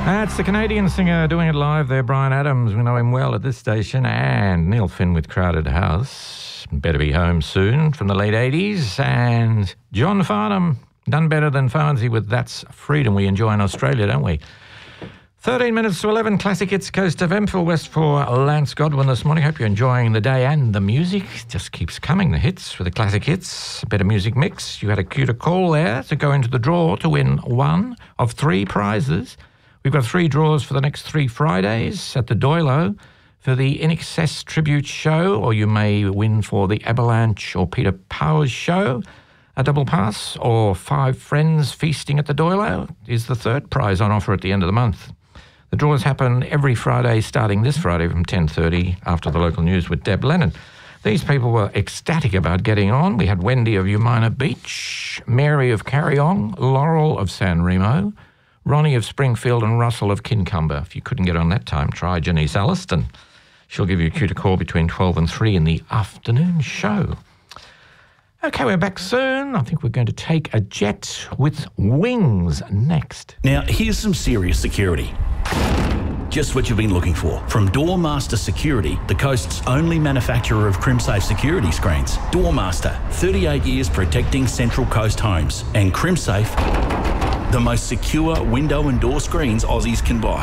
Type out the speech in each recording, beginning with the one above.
That's the Canadian singer doing it live there, Bryan Adams. We know him well at this station. And Neil Finn with Crowded House. Better Be Home Soon from the late 80s. And John Farnham, done better than Farnsey with That's Freedom we enjoy in Australia, don't we? 13 minutes to 11, Classic Hits Coast FM. Phil West for Lance Godwin this morning. Hope you're enjoying the day and the music. Just keeps coming, the hits with the classic hits. A better music mix. You had a cue to call there to go into the draw to win one of three prizes. We've got 3 draws for the next 3 Fridays at the Doilo for the In Excess Tribute Show, or you may win for the Avalanche or Peter Powers Show, a double pass, or 5 friends feasting at the Doilo is the third prize on offer at the end of the month. The draws happen every Friday, starting this Friday from 10:30 after the local news with Deb Lennon. These people were ecstatic about getting on. We had Wendy of Umina Beach, Mary of Carryong, Laurel of San Remo, Ronnie of Springfield and Russell of Kincumber. If you couldn't get on that time, try Janice Alliston. She'll give you a cue to call between 12 and 3 in the afternoon show. Okay, we're back soon. I think we're going to take a jet with wings next. Now, here's some serious security. Just what you've been looking for. From Doormaster Security, the coast's only manufacturer of CrimSafe security screens. Doormaster, 38 years protecting Central Coast homes. And CrimSafe, the most secure window and door screens Aussies can buy.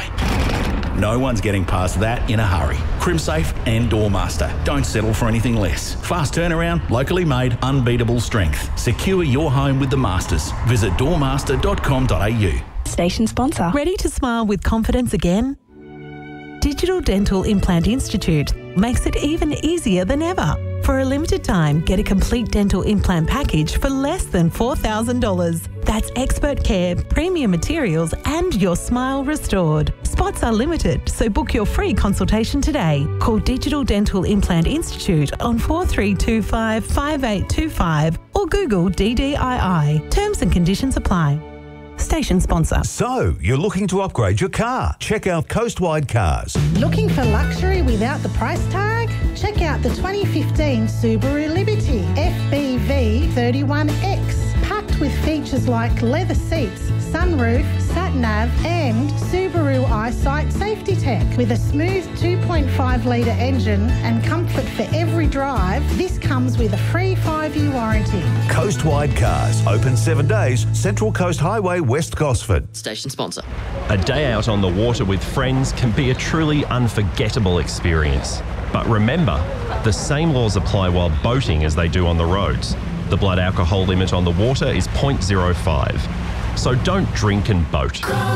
No one's getting past that in a hurry. CrimSafe and Doormaster. Don't settle for anything less. Fast turnaround, locally made, unbeatable strength. Secure your home with the Masters. Visit doormaster.com.au. Station sponsor. Ready to smile with confidence again? Digital Dental Implant Institute makes it even easier than ever. For a limited time, get a complete dental implant package for less than $4,000. That's expert care, premium materials, and your smile restored. Spots are limited, so book your free consultation today. Call Digital Dental Implant Institute on 4325 5825 or Google DDII. Terms and conditions apply. Station sponsor. So, you're looking to upgrade your car? Check out Coastwide Cars. Looking for luxury without the price tag? Check out the 2015 Subaru Liberty FBV 31X. Packed with features like leather seats, sunroof, sat-nav and Subaru EyeSight safety tech. With a smooth 2.5 litre engine and comfort for every drive, this comes with a free 5-year warranty. Coastwide Cars. Open 7 days. Central Coast Highway, West Gosford. Station sponsor. A day out on the water with friends can be a truly unforgettable experience. But remember, the same laws apply while boating as they do on the roads. The blood alcohol limit on the water is 0.05. So don't drink and boat.